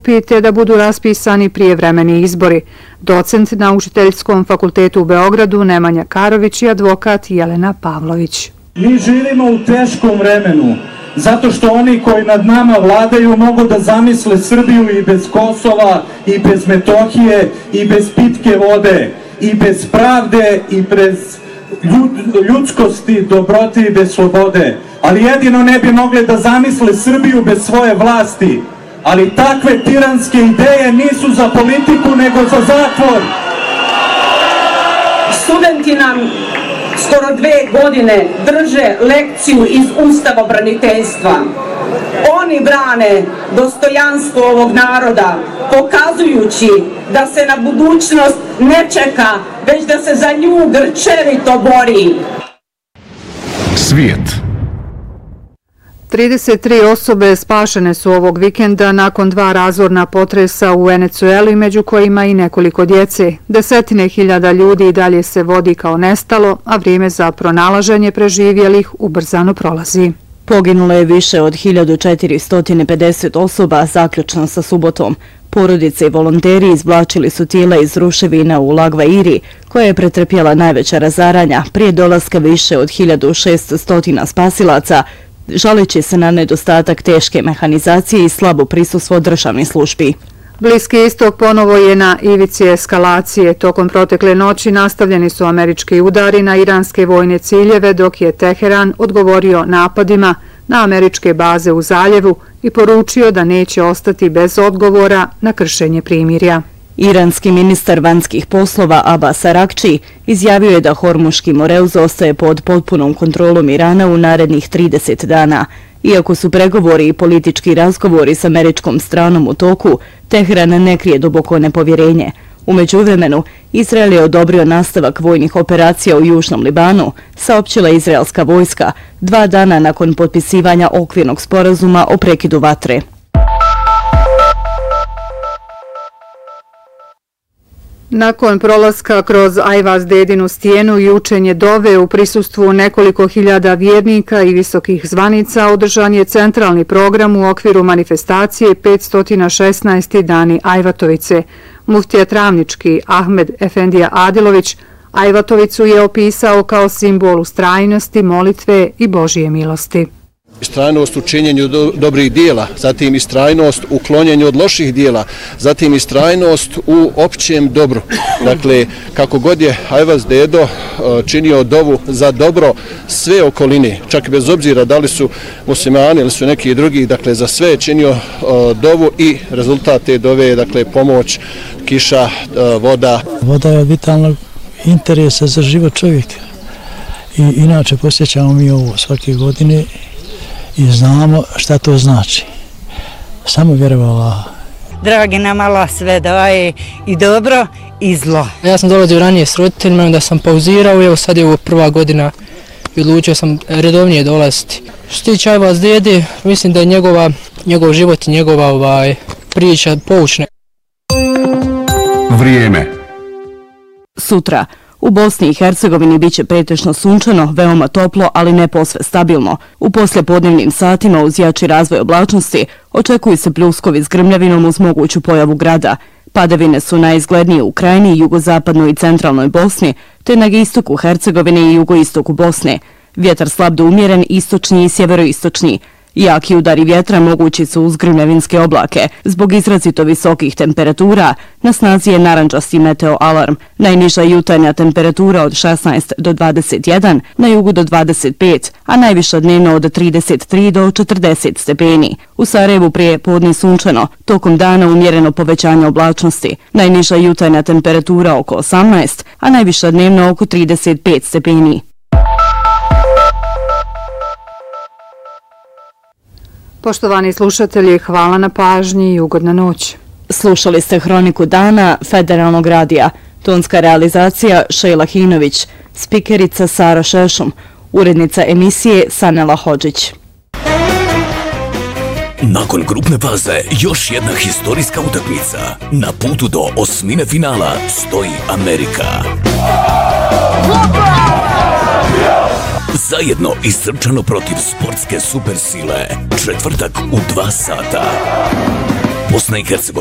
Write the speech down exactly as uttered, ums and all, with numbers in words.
te da budu raspisani prijevremeni izbori. Docent na Učiteljskom fakultetu u Beogradu Nemanja Karović i advokat Jelena Pavlović. Mi živimo u teškom vremenu, zato što oni koji nad nama vladaju mogu da zamisle Srbiju i bez Kosova, i bez Metohije, i bez pitke vode, i bez pravde, i bez ljudskosti, dobrote i bez slobode. Ali jedino ne bi mogli da zamisle Srbiju bez svoje vlasti. Ali takve tiranske ideje nisu za politiku, nego za zatvor. Studenti nam skoro dve godine drže lekciju iz ustavobraniteljstva. Oni brane dostojanstvo ovog naroda, pokazujući da se na budućnost ne čeka, već da se za nju grčevito bori. Svijet. trideset tri osobe spašene su ovog vikenda nakon dva razorna potresa u Venecueli, među kojima i nekoliko djece. Desetine hiljada ljudi i dalje se vodi kao nestalo, a vrijeme za pronalaženje preživjelih ubrzano prolazi. Poginulo je više od hiljadu četiristo pedeset osoba, zaključno sa subotom. Porodice i volonteri izvlačili su tijela iz ruševina u Lagvairi, koja je pretrpjela najveća razaranja prije dolaska više od hiljadu šessto spasilaca, žaleći se na nedostatak teške mehanizacije i slabo prisustvo državnih službi. Bliski istok ponovo je na ivici eskalacije. Tokom protekle noći nastavljeni su američki udari na iranske vojne ciljeve, dok je Teheran odgovorio napadima na američke baze u zaljevu i poručio da neće ostati bez odgovora na kršenje primirja. Iranski ministar vanjskih poslova Abbas Arakči izjavio je da Hormuški moreuz ostaje pod potpunom kontrolom Irana u narednih trideset dana. Iako su pregovori i politički razgovori s američkom stranom u toku, Teheran ne krije duboko nepovjerenje. U međuvremenu, Izrael je odobrio nastavak vojnih operacija u Južnom Libanu, saopćila izraelska vojska, dva dana nakon potpisivanja okvirnog sporazuma o prekidu vatre. Nakon prolaska kroz Ajvaz Dedinu stijenu i učenje dove u prisustvu nekoliko hiljada vjernika i visokih zvanica održan je centralni program u okviru manifestacije petsto šesnaesti dani Ajvatovice. Muftija Travnički Ahmed Efendija Adilović Ajvatovicu je opisao kao simbol ustrajnosti, molitve i Božije milosti. Istrajnost u činjenju do, dobrih dijela, zatim istrajnost u klonjenju od loših dijela, zatim istrajnost u općem dobru. Dakle, kako god je Ajvaz Dedo činio dovu za dobro sve okoline, čak bez obzira da li su muslimani ili su neki drugi, dakle za sve je činio dovu i rezultat te dove je dakle pomoć, kiša, voda. Voda je od vitalnog interesa za život čovjeka. I inače posjećamo mi ovo svake godine i znamo šta to znači. Samo vjerovala. Dragi nam Allah sve daje i dobro i zlo. Ja sam dolazio ranije s roditeljima, onda sam pauzirao i evo sad je ovo prva godina i odlučio sam redovnije dolaziti. Što tiče Ajvaz Dede, mislim da je njegova, njegov život i njegova ovaj, priča poučna. Vrijeme. Sutra. U Bosni i Hercegovini biće pretežno sunčano, veoma toplo, ali ne posve stabilno. U poslijepodnevnim satima uz jači razvoj oblačnosti očekuju se pljuskovi s grmljavinom uz moguću pojavu grada. Padavine su najizglednije u krajini, jugozapadnoj i centralnoj Bosni, te na istoku Hercegovine i jugoistoku Bosne. Vjetar slab do umjeren, istočni i sjeveroistočni. Jaki udari vjetra mogući su uz grmljavinske oblake. Zbog izrazito visokih temperatura na snazi je narandžasti meteo alarm. Najniža jutarnja temperatura od šesnaest do dvadeset jedan, na jugu do dvadeset pet, a najviša dnevno od trideset tri do četrdeset stepeni. U Sarajevu prije podne sunčano, tokom dana umjereno povećanje oblačnosti. Najniža jutarnja temperatura oko osamnaest, a najviša dnevno oko trideset pet stepeni. Poštovani slušatelji, hvala na pažnji i ugodna noć. Slušali ste Hroniku dana Federalnog radija. Tonska realizacija Šejla Hinović, spikerica Sara Šešum, urednica emisije Sanela Hodžić. Nakon grupne faze još jedna historijska utakmica. Na putu do osmine finala stoji Amerika. Zajedno i srčano protiv sportske supersile. Četvrtak u dva sata. Bosna i Hercegovina.